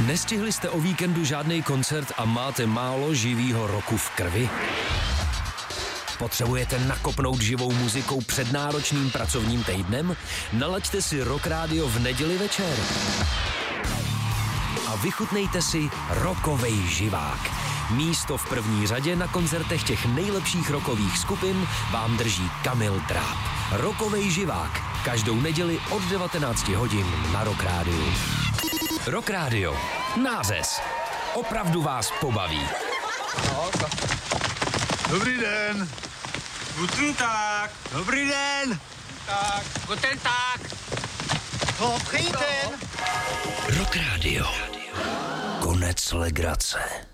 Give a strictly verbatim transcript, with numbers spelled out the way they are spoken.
Nestihli jste o víkendu žádný koncert a máte málo živýho roku v krvi? Potřebujete nakopnout živou muzikou před náročným pracovním týdnem? Nalaďte si Rock Radio v neděli večer. A vychutnejte si rockovej živák. Místo v první řadě na koncertech těch nejlepších rockových skupin vám drží Kamil Dráb. Rockovej živák. Každou neděli od devatenácti hodin na Rock Radio. Rock Radio. Nářez. Opravdu vás pobaví. Dobrý den. Guten Tag. Dobrý den. Tak. Guten Tag. Dobrý den. Rock Radio. Konec legrace.